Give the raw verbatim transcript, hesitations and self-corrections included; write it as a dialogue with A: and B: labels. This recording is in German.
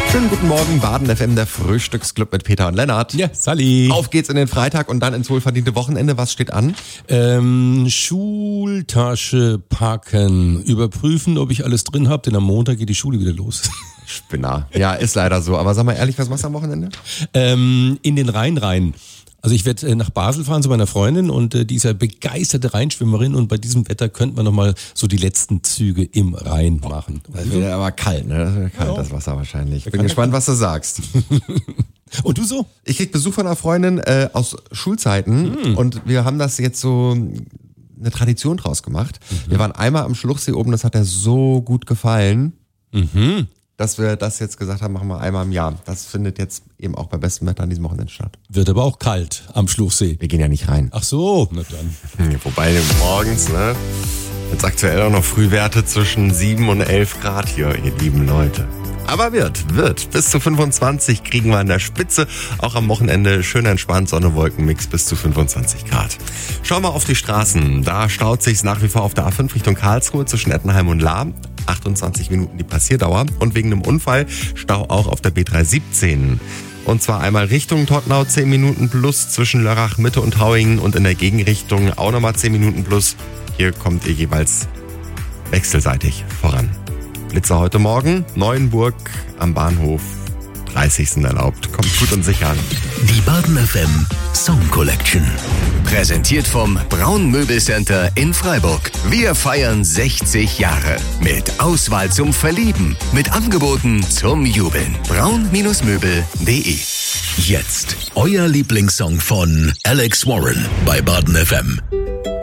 A: Schönen guten Morgen, Baden F M, der Frühstücksclub mit Peter und Lennart.
B: Ja, Sally.
A: Auf geht's in den Freitag und dann ins wohlverdiente Wochenende. Was steht an?
B: Ähm, Schultasche packen, überprüfen, ob ich alles drin habe, denn am Montag geht die Schule wieder los.
A: Spinner. Ja, ist leider so. Aber sag mal ehrlich, was machst du am Wochenende?
B: ähm, in den Rhein rein. Also ich werde äh, nach Basel fahren zu meiner Freundin und äh, die ist ja begeisterte Rheinschwimmerin und bei diesem Wetter könnten wir nochmal so die letzten Züge im Rhein machen.
A: Das wird aber kalt, ne? Das wird kalt,
B: Ja.
A: das Wasser wahrscheinlich. Ich bin gespannt, was du sagst.
B: Und du so?
A: Ich krieg Besuch von einer Freundin äh, aus Schulzeiten
B: Hm.
A: und wir haben das jetzt so eine Tradition draus gemacht.
B: Mhm.
A: Wir waren einmal am Schluchsee oben, das hat der so gut gefallen,
B: Mhm.
A: dass wir das jetzt gesagt haben, machen wir einmal im Jahr. Das findet jetzt eben auch bei bestem Wetter an diesem Wochenende statt.
B: Wird aber auch kalt am Schluchsee.
A: Wir gehen ja nicht rein.
B: Ach so, na dann.
A: Wobei morgens, ne? Jetzt aktuell auch noch Frühwerte zwischen sieben und elf Grad hier, ihr lieben Leute. Aber wird, wird. Bis zu fünfundzwanzig kriegen wir an der Spitze. Auch am Wochenende schön entspannt, Sonne, Wolkenmix bis zu fünfundzwanzig Grad. Schauen wir auf die Straßen. Da staut sich's nach wie vor auf der A fünf Richtung Karlsruhe zwischen Ettenheim und Lahr. achtundzwanzig Minuten die Passierdauer. Und wegen einem Unfall Stau auch auf der B drei siebzehn. Und zwar einmal Richtung Tottenau zehn Minuten plus zwischen Lörrach, Mitte und Hauingen und in der Gegenrichtung auch nochmal zehn Minuten plus. Hier kommt ihr jeweils wechselseitig voran. Blitzer heute Morgen, Neuenburg am Bahnhof, dreißig sind erlaubt. Kommt gut und sicher an.
C: Die Baden F M Song Collection. Präsentiert vom Braun Möbelcenter in Freiburg. Wir feiern sechzig Jahre. Mit Auswahl zum Verlieben. Mit Angeboten zum Jubeln. braun Möbel punkt de. Jetzt euer Lieblingssong von Alex Warren bei Baden F M.